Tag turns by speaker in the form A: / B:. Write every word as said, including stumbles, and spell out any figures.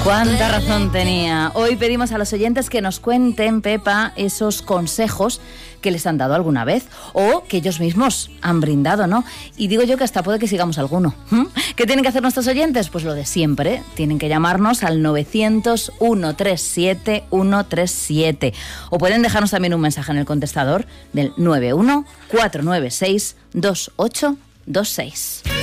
A: Cuánta razón tenía. Hoy pedimos a los oyentes que nos cuenten, Pepa, esos consejos que les han dado alguna vez o que ellos mismos han brindado, ¿no? Y digo yo que hasta puede que sigamos alguno. ¿Mm? ¿Qué tienen que hacer nuestros oyentes? Pues lo de siempre. Tienen que llamarnos al novecientos, ciento treinta y siete, ciento treinta y siete. O pueden dejarnos también un mensaje en el contestador del nueve uno cuatro nueve seis dos ocho dos seis.